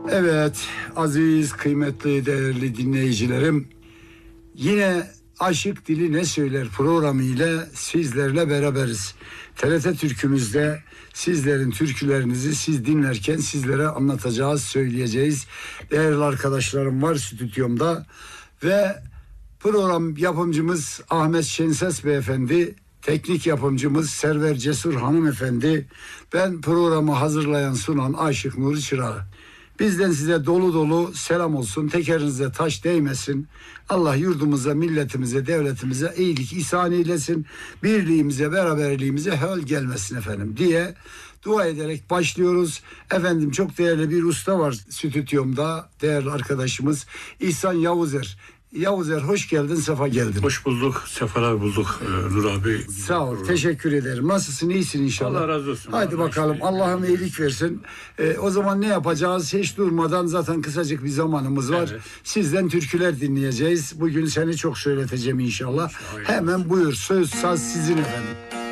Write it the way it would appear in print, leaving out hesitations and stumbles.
Evet, aziz, kıymetli, değerli dinleyicilerim, yine Aşık Dili Ne Söyler programı ile sizlerle beraberiz. TRT Türk'ümüzde sizlerin türkülerinizi siz dinlerken sizlere anlatacağız, söyleyeceğiz. Değerli arkadaşlarım var stüdyomda ve program yapımcımız Ahmet Şenses Beyefendi, teknik yapımcımız Server Cesur Hanımefendi, ben programı hazırlayan sunan Aşık Nuri Çırağı. Bizden size dolu dolu selam olsun. Tekerinize taş değmesin. Allah yurdumuza, milletimize, devletimize iyilik ihsan eylesin. Birliğimize, beraberliğimize hal gelmesin efendim diye dua ederek başlıyoruz. Efendim çok değerli bir usta var stüdyomda. Değerli arkadaşımız İhsan Yavuzer. Yavuzer hoş geldin, sefa geldin. Hoş bulduk, sefalar bulduk Nur abi. Sağ ol, teşekkür ederim. Nasılsın, iyisin inşallah. Allah razı olsun. Haydi bakalım, Allah'ım iyilik versin. O zaman ne yapacağız? Hiç durmadan zaten kısacık bir zamanımız var. Evet. Sizden türküler dinleyeceğiz. Bugün seni çok söyleteceğim inşallah. İnşallah. Hemen buyur, söz saz sizin efendim.